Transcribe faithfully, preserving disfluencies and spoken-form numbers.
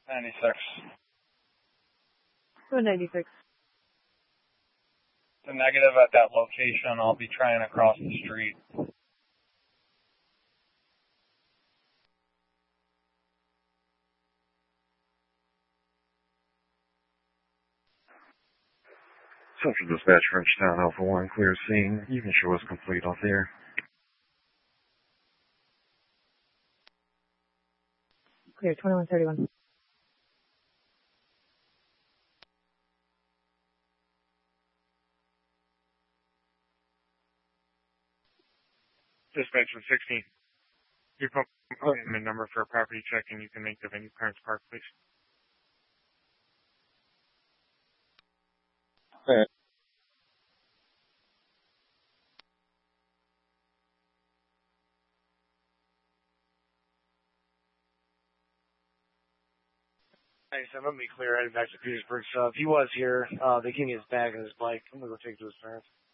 ninety-six. Two ninety-six. The negative at that location. I'll be trying to cross the street. Central Dispatch, Frenchtown, Alpha one, clear scene. You can show us complete off the air. Clear, twenty-one thirty-one. Dispatch one sixteen. Your appointment number for a property check, and you can make the venue Parents Park, please. Okay. Thanks, I'm gonna be clear heading back to Petersburg. So if he was here, uh, they gave me his bag and his bike. I'm gonna go take it to his parents.